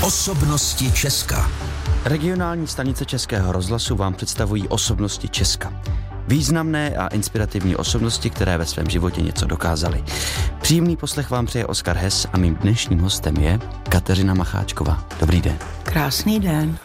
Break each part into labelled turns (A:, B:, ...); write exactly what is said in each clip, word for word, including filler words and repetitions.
A: Osobnosti Česka.
B: Regionální stanice Českého rozhlasu vám představují Osobnosti Česka. Významné a inspirativní osobnosti, které ve svém životě něco dokázaly. Příjemný poslech vám přeje Oskar Hess a mým dnešním hostem je Kateřina Macháčková. Dobrý den.
C: Krásný den.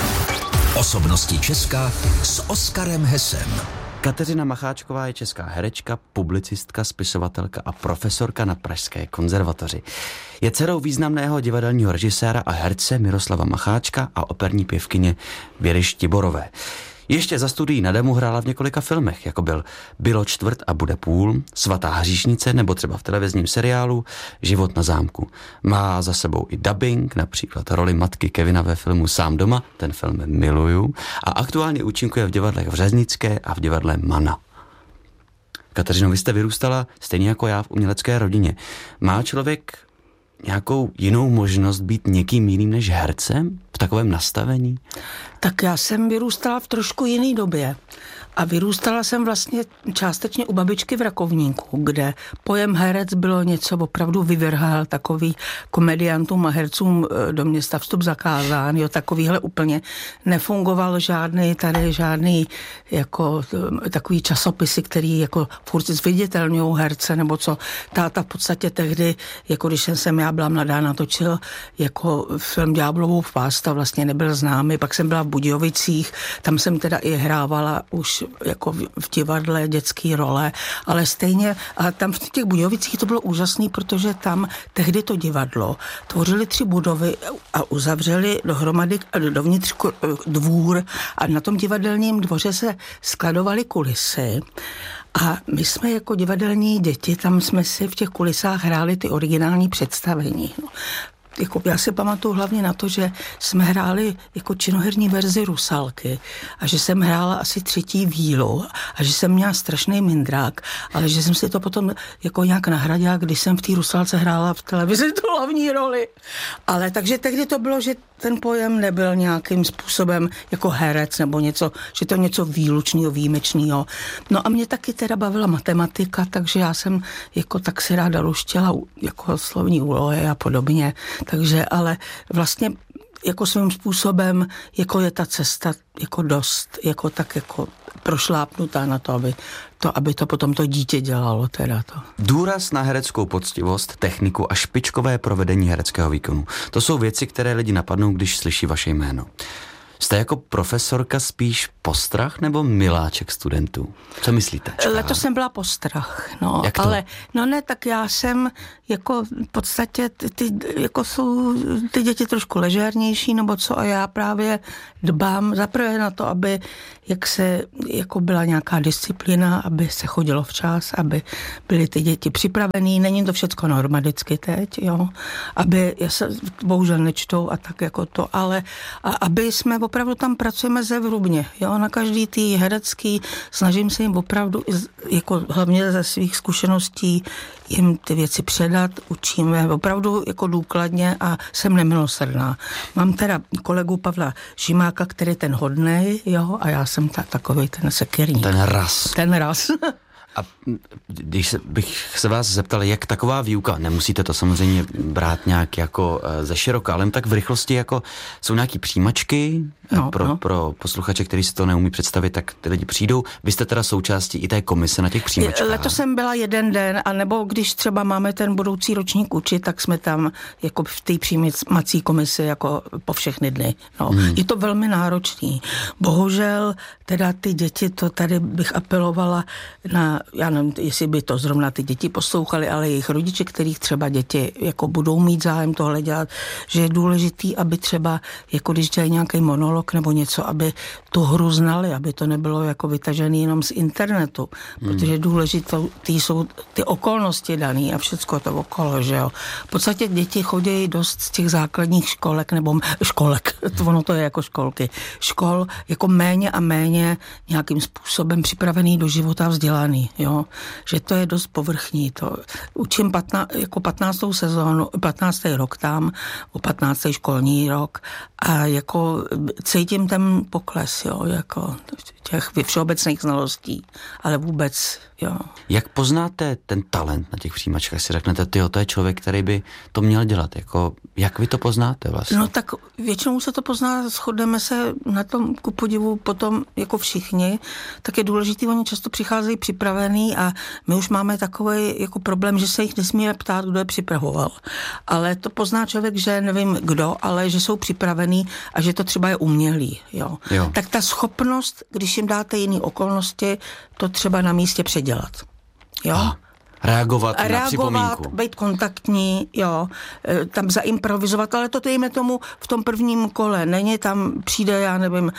A: Osobnosti Česka s Oskarem Hessem.
B: Kateřina Macháčková je česká herečka, publicistka, spisovatelka a profesorka na Pražské konzervatoři. Je dcerou významného divadelního režiséra a herce Miroslava Macháčka a operní pěvkyně Věry Štiborové. Ještě za studií na Damu hrála v několika filmech, jako byl Bylo čtvrt a bude půl, Svatá hříšnice nebo třeba v televizním seriálu Život na zámku. Má za sebou i dabing, například roli matky Kevina ve filmu Sám doma, ten film miluju, a aktuálně účinkuje v divadlech v Řeznické a v divadle Mana. Kateřino, vy jste vyrůstala stejně jako já v umělecké rodině. Má člověk nějakou jinou možnost být někým jiným než hercem v takovém nastavení?
C: Tak já jsem vyrůstala v trošku jiný době. A vyrůstala jsem vlastně částečně u babičky v Rakovníku, kde pojem herec bylo něco opravdu vyvrhal, takový komediantům a hercům do města vstup zakázán, jo, takovýhle úplně nefungoval žádný tady, žádný jako takový časopisy, který jako furt zviditelňují herce, nebo co. Táta v podstatě tehdy, jako když jsem já byla mladá, natočil jako film Ďáblovou pásta, vlastně nebyl známý, pak jsem byla v Budějovicích, tam jsem teda i hrávala už jako v divadle dětský role, ale stejně, a tam v těch Budějovicích to bylo úžasný, protože tam tehdy to divadlo tvořili tři budovy a uzavřeli dohromady dovnitř dvůr a na tom divadelním dvoře se skladovaly kulisy. A my jsme jako divadelní děti, tam jsme si v těch kulisách hráli ty originální představení. No. Jako já si pamatuju hlavně na to, že jsme hráli jako činoherní verzi Rusalky a že jsem hrála asi třetí vílu a že jsem měla strašný mindrák, ale že jsem si to potom jako nějak nahradila, když jsem v té Rusalce hrála v televizi tu hlavní roli. Ale takže tehdy to bylo, že ten pojem nebyl nějakým způsobem jako herec nebo něco, že to něco výlučného, výjimečného. No a mě taky teda bavila matematika, takže já jsem jako tak si ráda luštěla jako slovní úlohy a podobně. Takže ale vlastně jako svým způsobem jako je ta cesta jako dost, jako tak jako prošlápnutá na to, aby to, aby to potom to dítě dělalo teda to.
B: Důraz na hereckou poctivost, techniku a špičkové provedení hereckého výkonu. To jsou věci, které lidi napadnou, když slyší vaše jméno. Jste jako profesorka spíš postrach nebo miláček studentů? Co myslíte? Čeká?
C: Letos jsem byla postrach, no.
B: Jak to?
C: Ale no ne, tak já jsem jako v podstatě ty, ty, jako jsou ty děti trošku ležérnější nebo co a já právě dbám zaprvé na to, aby jak se, jako byla nějaká disciplína, aby se chodilo včas, aby byly ty děti připravený, není to všecko normalicky teď, jo, aby, já se bohužel nečtou a tak jako to, ale a aby jsme opravdu tam pracujeme zevrubně, jo, na každý tý herecký, snažím se jim opravdu, jako hlavně ze svých zkušeností, jim ty věci předat, učíme opravdu jako důkladně a jsem nemilosrdná. Mám teda kolegu Pavla Šimáka, který je ten hodnej, jo, a já jsem ta, takovej ten sekirník.
B: Ten raz.
C: Ten raz.
B: A když se, bych se vás zeptal, jak taková výuka, nemusíte to samozřejmě brát nějak jako ze široka, ale tak v rychlosti jako jsou nějaký přijímačky
C: no,
B: pro,
C: no.
B: pro posluchače, kteří si to neumí představit, tak ty lidi přijdou. Vy jste teda součástí i té komise na těch přijímačkách.
C: Letos jsem byla jeden den, anebo když třeba máme ten budoucí ročník učit, tak jsme tam jako v té přijímací komisi jako po všechny dny. No. Hmm. Je to velmi náročný. Bohužel teda ty děti, to tady bych apelovala na, já nevím, jestli by to zrovna ty děti poslouchali, ale jejich rodiče, kterých třeba děti jako budou mít zájem tohle dělat, že je důležitý, aby třeba, jako když dělají nějaký monolog nebo něco, aby tu hru znali, aby to nebylo jako vytažený jenom z internetu, hmm. protože důležité jsou ty okolnosti daný a všecko to okolo, že jo. V podstatě děti chodí dost z těch základních školek, nebo školek, to ono to je jako školky, škol jako méně a méně nějakým způsobem připravený do života vzdělaný. povrchní, jo, že to je dost povrchní. To učím patna, jako patnáctou sezónu, patnáctý rok tam, o patnáctý školní rok a jako cítím ten pokles, jo, jako těch všeobecných znalostí, ale vůbec, jo.
B: Jak poznáte ten talent na těch přijímačkách? Si řeknete, tyjo, to je člověk, který by to měl dělat, jako, jak vy to poznáte vlastně?
C: No tak většinou se to pozná, shodneme se na tom ku podivu potom jako všichni, tak je důležitý, oni často přicházejí připravený a my už máme takový jako problém, že se jich nesmíme ptát, kdo je připravoval. Ale to pozná člověk, že nevím kdo, ale že jsou připravený a že to třeba je umělý, jo. jo. Tak ta schopnost, když jim dáte jiné okolnosti, to třeba na místě předělat. Jo?
B: Ah, reagovat,
C: reagovat
B: na připomínku.
C: Být kontaktní, jo, tam zaimprovizovat, ale to dejme tomu v tom prvním kole. Není tam, přijde, já nevím,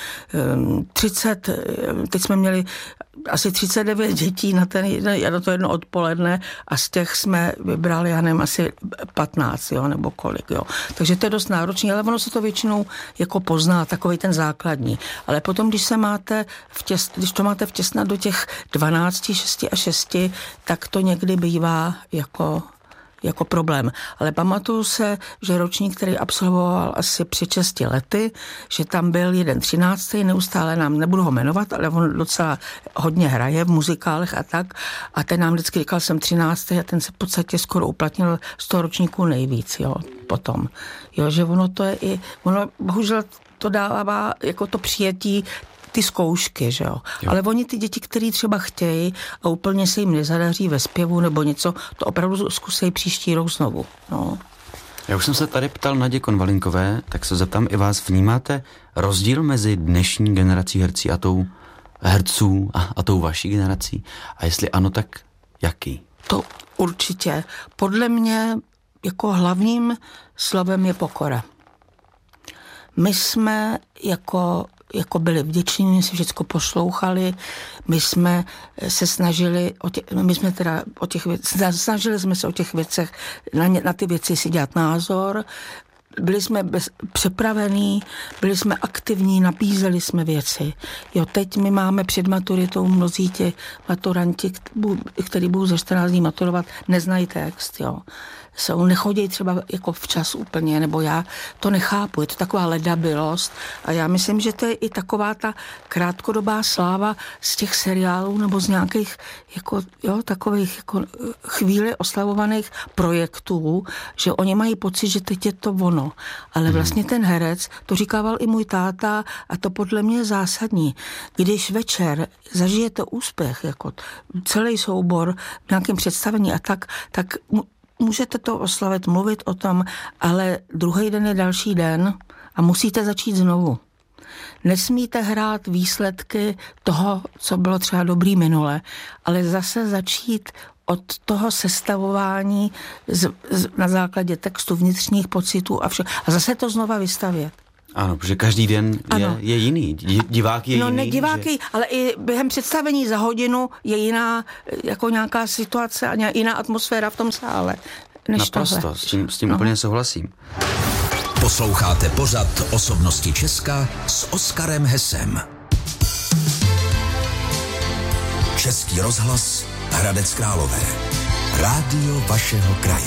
C: třicet, teď jsme měli asi třicet devět dětí na, ten, na to jedno odpoledne a z těch jsme vybrali, já nevím, asi patnáct, jo, nebo kolik, jo. Takže to je dost náročné, ale ono se to většinou jako pozná, takový ten základní. Ale potom, když se máte vtěs, když to máte vtěsnat do těch dvanácti, šesti a šesti, tak to někdy bývá jako jako problém. Ale pamatuju se, že ročník, který absolvoval asi před šesti lety, že tam byl jeden třináctý, neustále nám, nebudu ho jmenovat, ale on docela hodně hraje v muzikálech a tak. A ten nám vždycky říkal, jsem třináctý a ten se v podstatě skoro uplatnil z toho ročníku nejvíc, jo, potom. Jo, že ono to je i, ono bohužel to dává jako to přijetí ty zkoušky, že jo? jo. Ale oni ty děti, který třeba chtějí a úplně se jim nezadaří ve zpěvu nebo něco, to opravdu zkusej příští rok znovu. No.
B: Já už jsem se tady ptal Nadě Konvalinkové, tak se zeptám i vás, vnímáte rozdíl mezi dnešní generací hercí a tou herců a, a tou vaší generací? A jestli ano, tak jaký?
C: To určitě. Podle mě jako hlavním slovem je pokora. My jsme jako jako byli vděční, my si všechno poslouchali, my jsme se snažili, o tě, my jsme teda o těch věcech, snažili jsme se o těch věcech, na, ně, na ty věci si dělat názor, byli jsme bez, připravení, byli jsme aktivní, nabízeli jsme věci. Jo, teď my máme před maturitou mnozí ti maturanti, kteří budou za čtrnáct dní maturovat, neznají text, jo. Jsou, nechodí třeba jako včas úplně, nebo já to nechápu, je to taková ledabilost a já myslím, že to je i taková ta krátkodobá sláva z těch seriálů nebo z nějakých jako, jo, takových jako chvíli oslavovaných projektů, že oni mají pocit, že teď je to ono. Ale vlastně ten herec, to říkával i můj táta a to podle mě je zásadní. Když večer zažijete úspěch, jako celý soubor v nějakém představení a tak, tak můžete to oslavit, mluvit o tom, ale druhý den je další den a musíte začít znovu. Nesmíte hrát výsledky toho, co bylo třeba dobrý minule, ale zase začít od toho sestavování z, z, na základě textu, vnitřních pocitů a vše. A zase to znova vystavět.
B: Ano, protože každý den je, je jiný. Divák je
C: no,
B: jiný.
C: No ne diváky, že... ale i během představení za hodinu je jiná jako nějaká situace a jiná atmosféra v tom sále. Než
B: Naprosto,
C: tohle.
B: s tím, s tím
C: no.
B: úplně souhlasím.
A: Posloucháte pořad Osobnosti Česka s Oskarem Hesem. Český rozhlas Hradec Králové. Rádio vašeho kraje.